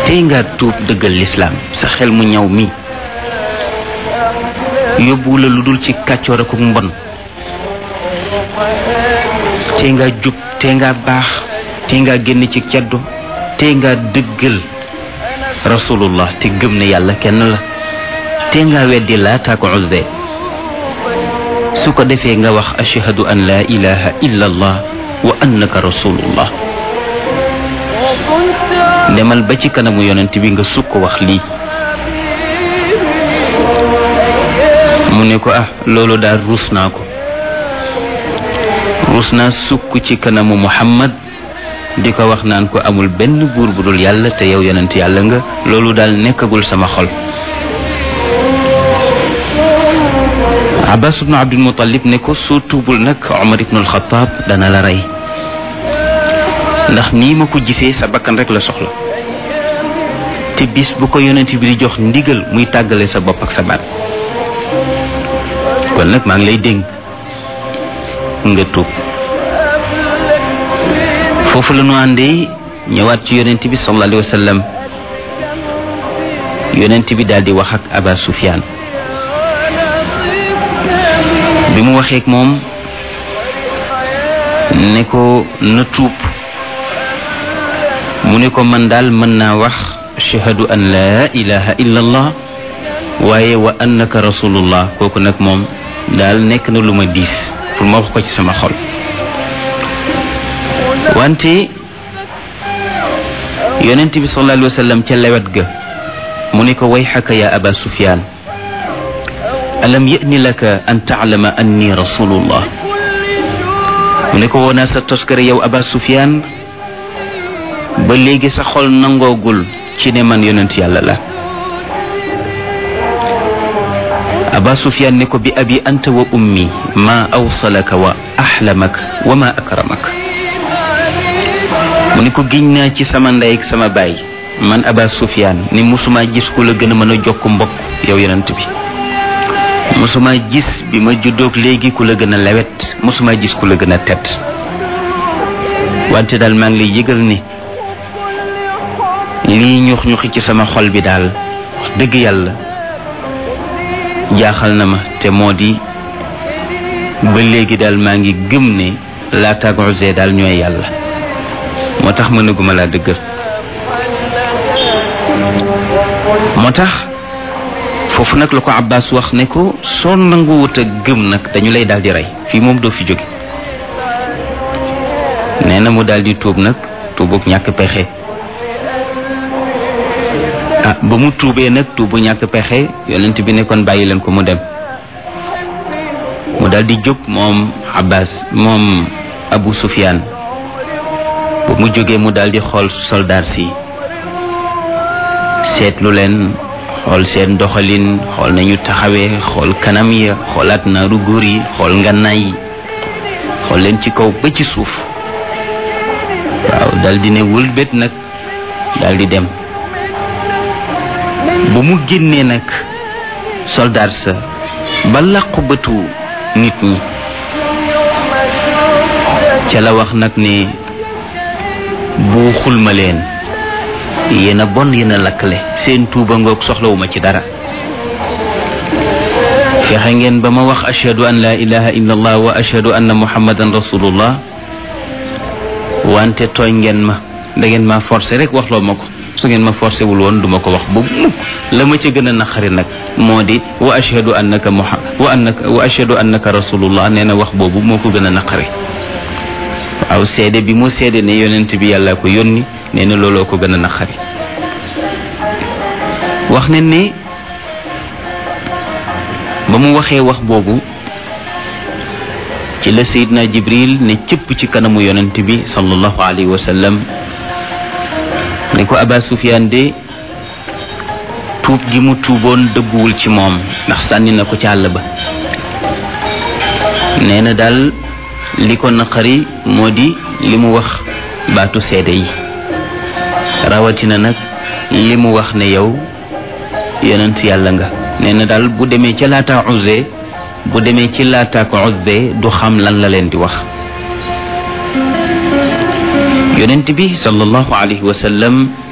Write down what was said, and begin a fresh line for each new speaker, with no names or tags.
tey nga tuub dëggal lislaam sa xel mu ñaw mi yóbbu la lu dul ci kàccoor ak mbon tey nga jub tey nga baax tey nga génn ci ceddo tey nga dëggal rasulullah te gëm ne yàlla kenn la tey nga weddi Laat ak Uzza su ko defee nga wax ashhadu an la ilaha illa allah wa annaka rasulullah demal ba ci kanamu yonent bi nga sukk wax lii mu ne ko loolu daal ruus naa sukk ci kanamu Muhammad di ko wax naan ko amul benn buur bu dul yàlla te yow yonent yàlla nga loolu daal nekkagul sama xol. Abbas ibnu Abdul Muttalib ne ko soo tuubul nag Omar ibnu al-Khattab dana la rey ndax nii ma ko gisee sa bakkan rek la soxla te bis bu ko yonent bi di jox ndigal muy tàggale sa bopp ak sa baat kon nag maa ngi lay dénk nga tuub. foofu la ñu àndee ñëwaat ci yonent bi sallallahu alayhi wa sallam yonent bi daal di wax ak Aba Sufyaan bi mu waxee ak moom ne ko na tuub mu ne ko man daal mën naa wax ashhadu an laa ilaha illa allah waaye wa annaka rasulullah kooku nag moom daal nekk na lu ma diis pour ma wax ko ci sama xol. wante yonent bi sallallahu alayhi wa sallam ca lewet ga mu ne ko wayxaka ya Aba Sufyaan alam ya'ni laka an ta'lama anni rasulullah mu ne ko woonaa sa toskare yow Aba Sufyaan ba léegi sa xol nangoogul ci ne man yonent yàlla la. Aba Sufyaan ne ko bi abi anta wa ummi ma awsalaka wa ahlamaka wa ma akramak mu ne ko giñ naa ci sama ndey ak sama baay man Aba Sufyaan ni musuma gis ku la gën a mën a jokk mbokk yow yonent bi musuma gis bi ma juddoog léegi ku la gën a lewet musuma gis ku la gën a tedd wante daal maa ngi lay yëgal ni lii ñux ñuxi ci sama xol bi daal wax dëgg yàlla jaaxal na ma te moo di ba léegi daal maa ngi gëm ne Laat ak Uzza daal ñooy yàlla moo tax mënaguma laa dëggal moo tax foofu nag la ko Abbas wax ne ko soo nanguwut a gëm nag dañu lay daal di rey fii moom doo fi jóge nee na mu daal di tuub nag tuubug ñàkk pexe ba mu tuubee nag tuubu ñàkk pexe yonent bi ne kon bàyyi leen ko mu dem mu daal di jóg moom Abbas moom Abu Sufyaan ba mu jógee mu daal di xool soldaar si seetlu leen xool seen doxalin xool nañu taxawee xool kanam ya xoolaat naaru góor yi xool ngànnaay yi xool leen ci kaw ba ci suuf waaw daal di ne wëlbét nag daal di dem ba mu génnee nag soldaar sa ba làqu bëtu nit ñi ca la wax nag ne buuxul ma leen yéen a bon yéen a lakkale seen tuuba ngoog soxlawuma ci dara fexe ngeen ba ma wax ashhadu an la ilaha illa allah wa ashhadu anna muhammadan rasulullah wante tooñ ngeen ma da ngeen ma forcé rek waxloo ma ko su ngeen ma forcé wul woon duma ko wax ba mukk la ma ca gën a naqari nag moo di wa ashhadu annaka wa ashhadu annaka rasulullah nee na wax boobu moo ko gën a naqari waaw seede bi mu seede ne yonent bi yàlla ko yónni nee na looloo ko gën a naqari wax ne ne ba mu waxee wax boobu ci la Seydina Jibril ne cëpp ci kanamu yonent bi sallallahu alayhi wa sallam ne ko Aba Sufyaan de tuub gi mu tuuboon dëgguwul ci moom ndax sànni na ko ci àll ba nee na daal li ko naqari moo di li mu wax baatu seede yi rawatina nag li mu wax ne yow yonent yàlla nga nee na daal bu demee ca Laat ak Uzza bu demee ci Laat ak Uzza du xam lan la leen di wax yonent bi sallallahu alayhi wa sallam